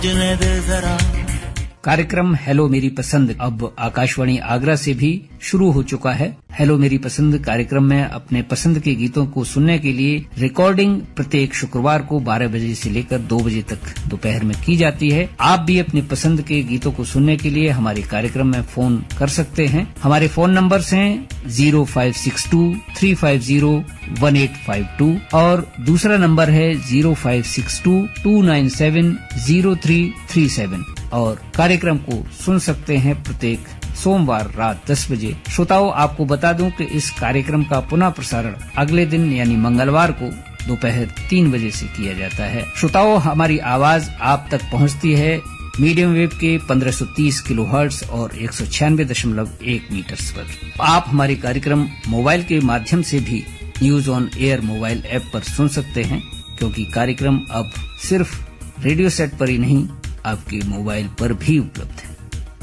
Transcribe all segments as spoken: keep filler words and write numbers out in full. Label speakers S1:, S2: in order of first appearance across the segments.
S1: कार्यक्रम हेलो मेरी पसंद अब आकाशवाणी आगरा से भी शुरू हो चुका है। हेलो मेरी पसंद कार्यक्रम में अपने पसंद के गीतों को सुनने के लिए रिकॉर्डिंग प्रत्येक शुक्रवार को बारह बजे से लेकर दो बजे तक दोपहर में की जाती है। आप भी अपने पसंद के गीतों को सुनने के लिए हमारे कार्यक्रम में फोन कर सकते हैं। हमारे फोन नंबर्स हैं zero five six to three five zero one eight five to और दूसरा नंबर है zero five six to to nine seven zero three three seven और कार्यक्रम को सुन सकते हैं प्रत्येक सोमवार रात दस बजे। श्रोताओं, आपको बता दूं कि इस कार्यक्रम का पुनः प्रसारण अगले दिन यानी मंगलवार को दोपहर तीन बजे से किया जाता है। श्रोताओं, हमारी आवाज आप तक पहुंचती है मीडियम वेव के पंद्रह सौ तीस किलोहर्ट्ज और एक सौ छियानवे दशमलव एक मीटर्स पर। आप हमारे कार्यक्रम मोबाइल के माध्यम से भी news on air mobile app पर सुन सकते हैं, क्योंकि कार्यक्रम अब सिर्फ रेडियो सेट पर ही नहीं आपके मोबाइल पर भी उपलब्ध है।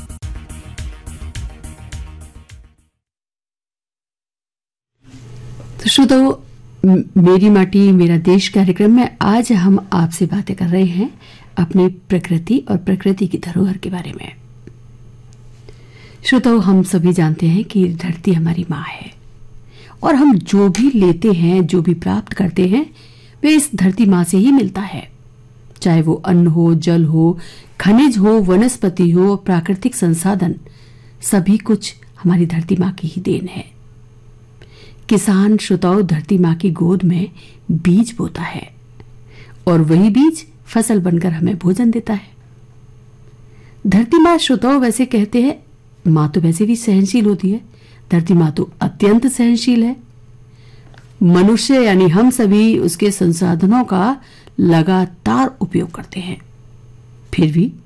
S2: तो श्रोताओ, मेरी माटी मेरा देश कार्यक्रम में आज हम आपसे बातें कर रहे हैं अपनी प्रकृति और प्रकृति की धरोहर के बारे में। श्रोताओ, हम सभी जानते हैं कि धरती हमारी माँ है और हम जो भी लेते हैं, जो भी प्राप्त करते हैं, वे इस धरती माँ से ही मिलता है। चाहे वो अन्न हो, जल हो, खनिज हो, वनस्पति हो, प्राकृतिक संसाधन, सभी कुछ हमारी धरती माँ की ही देन है। किसान श्रोताओं धरती माँ की गोद में बीज बोता है और वही बीज फसल बनकर हमें भोजन देता है। धरती माँ श्रोताओं वैसे कहते हैं, माँ तो वैसे भी सहनशील होती है, धरती माँ तो अत्यंत सहनशील है। मनुष्य यानी हम सभी उसके संसाधनों का लगातार उपयोग करते हैं, फिर भी